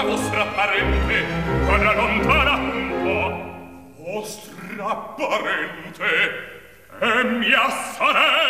la vostra parente, torna lontana un po'. Vostra parente è mia sorella.